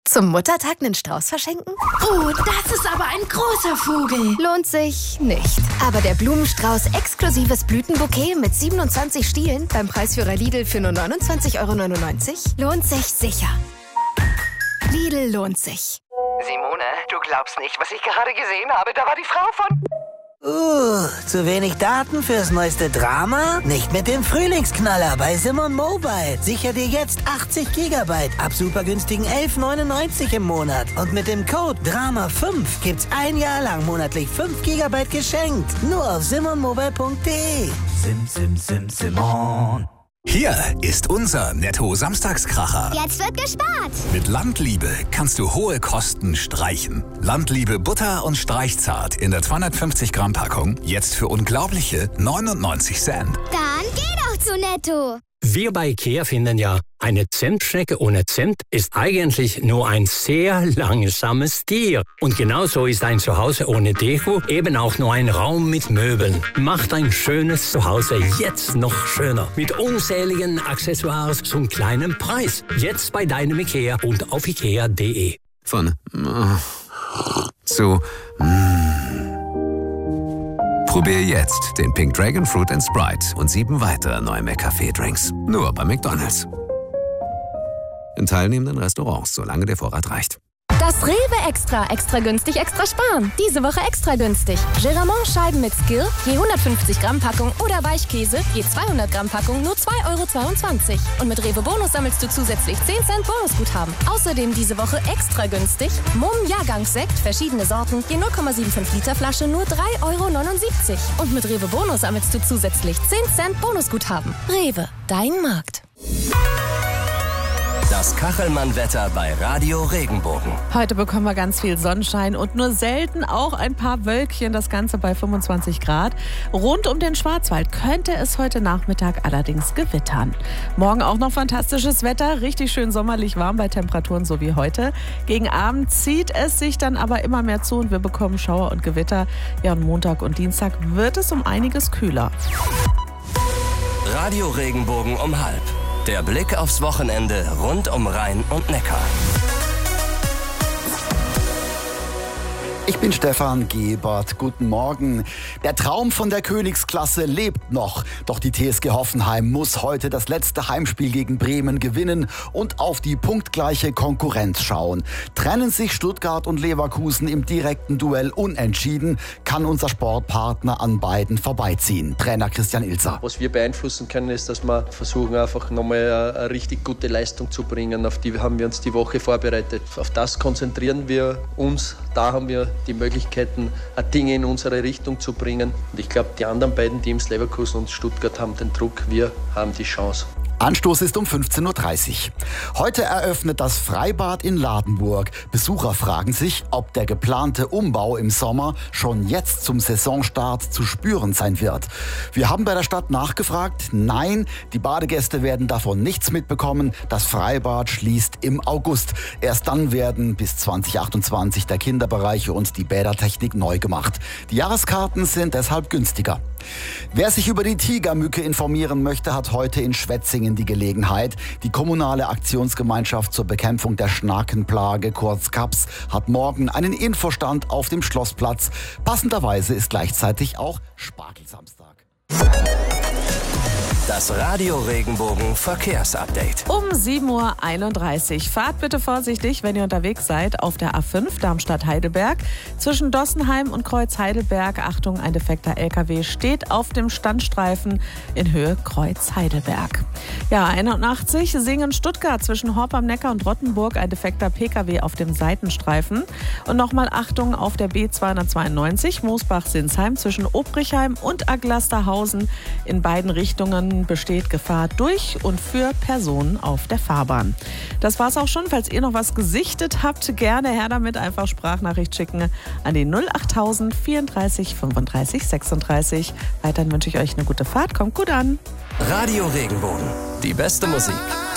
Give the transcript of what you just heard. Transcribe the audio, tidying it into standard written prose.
Zum Muttertag einen Strauß verschenken? Oh, das ist aber ein großer Vogel. Lohnt sich nicht. Aber der Blumenstrauß exklusives Blütenbouquet mit 27 Stielen beim Preisführer Lidl für nur 29,99 € lohnt sich sicher. Lidl lohnt sich. Simone, du glaubst nicht, was ich gerade gesehen habe. Da war die Frau von... Zu wenig Daten fürs neueste Drama? Nicht mit dem Frühlingsknaller bei Simon Mobile. Sicher dir jetzt 80 GB ab super günstigen 11,99 € im Monat. Und mit dem Code DRAMA5 gibt's ein Jahr lang monatlich 5 GB geschenkt. Nur auf simonmobile.de. Simon. Hier ist unser Netto-Samstagskracher. Jetzt wird gespart. Mit Landliebe kannst du hohe Kosten streichen. Landliebe Butter und Streichzart in der 250 Gramm Packung. Jetzt für unglaubliche 99 Cent. Dann geh doch zu Netto. Wir bei IKEA finden ja, eine Zentschnecke ohne Cent ist eigentlich nur ein sehr langsames Tier. Und genauso ist ein Zuhause ohne Deko eben auch nur ein Raum mit Möbeln. Macht ein schönes Zuhause jetzt noch schöner. Mit unzähligen Accessoires zum kleinen Preis. Jetzt bei deinem IKEA und auf ikea.de. Von zu Probier jetzt den Pink Dragon Fruit & Sprite und 7 weitere neue McCafé-Drinks. Nur bei McDonald's. In teilnehmenden Restaurants, solange der Vorrat reicht. Das Rewe Extra. Extra günstig, extra sparen. Diese Woche extra günstig. Geramont-Scheiben mit Skill, je 150 Gramm Packung oder Weichkäse, je 200 Gramm Packung, nur 2,22 €. Und mit Rewe Bonus sammelst du zusätzlich 10 Cent Bonusguthaben. Außerdem diese Woche extra günstig. Mumm Jahrgangssekt, verschiedene Sorten, je 0,75 Liter Flasche, nur 3,79 €. Und mit Rewe Bonus sammelst du zusätzlich 10 Cent Bonusguthaben. Rewe, dein Markt. Das Kachelmann-Wetter bei Radio Regenbogen. Heute bekommen wir ganz viel Sonnenschein und nur selten auch ein paar Wölkchen, das Ganze bei 25 Grad. Rund um den Schwarzwald könnte es heute Nachmittag allerdings gewittern. Morgen auch noch fantastisches Wetter, richtig schön sommerlich warm bei Temperaturen so wie heute. Gegen Abend zieht es sich dann aber immer mehr zu und wir bekommen Schauer und Gewitter. Ja, und Montag und Dienstag wird es um einiges kühler. Radio Regenbogen um 12:30. Der Blick aufs Wochenende rund um Rhein und Neckar. Ich bin Stefan Gebert. Guten Morgen. Der Traum von der Königsklasse lebt noch. Doch die TSG Hoffenheim muss heute das letzte Heimspiel gegen Bremen gewinnen und auf die punktgleiche Konkurrenz schauen. Trennen sich Stuttgart und Leverkusen im direkten Duell unentschieden, kann unser Sportpartner an beiden vorbeiziehen. Trainer Christian Ilzer. Was wir beeinflussen können, ist, dass wir versuchen, einfach nochmal eine richtig gute Leistung zu bringen. Auf die haben wir uns die Woche vorbereitet. Auf das konzentrieren wir uns. Da haben wir die Möglichkeiten, Dinge in unsere Richtung zu bringen. Und ich glaube, die anderen beiden Teams, Leverkusen und Stuttgart, haben den Druck. Wir haben die Chance. Anstoß ist um 15:30 Uhr. Heute eröffnet das Freibad in Ladenburg. Besucher fragen sich, ob der geplante Umbau im Sommer schon jetzt zum Saisonstart zu spüren sein wird. Wir haben bei der Stadt nachgefragt. Nein, die Badegäste werden davon nichts mitbekommen. Das Freibad schließt im August. Erst dann werden bis 2028 der Kinderbereich und die Bädertechnik neu gemacht. Die Jahreskarten sind deshalb günstiger. Wer sich über die Tigermücke informieren möchte, hat heute in Schwetzingen die Gelegenheit. Die kommunale Aktionsgemeinschaft zur Bekämpfung der Schnakenplage, kurz KAPS, hat morgen einen Infostand auf dem Schlossplatz. Passenderweise ist gleichzeitig auch Spargelsamstag. Das Radio Regenbogen Verkehrsupdate. Um 7:31 Uhr. Fahrt bitte vorsichtig, wenn ihr unterwegs seid, auf der A5 Darmstadt-Heidelberg. Zwischen Dossenheim und Kreuz-Heidelberg, Achtung, ein defekter LKW steht auf dem Standstreifen in Höhe Kreuz-Heidelberg. Ja, 81 Singen-Stuttgart zwischen Horb am Neckar und Rottenburg, ein defekter PKW auf dem Seitenstreifen. Und nochmal Achtung auf der B292 Moosbach-Sinsheim zwischen Obrichheim und Aglasterhausen. In beiden Richtungen besteht Gefahr durch und für Personen auf der Fahrbahn. Das war's auch schon. Falls ihr noch was gesichtet habt, gerne her damit. Einfach Sprachnachricht schicken an die 08000 34 35 36. Weiterhin wünsche ich euch eine gute Fahrt. Kommt gut an. Radio Regenbogen. Die beste Musik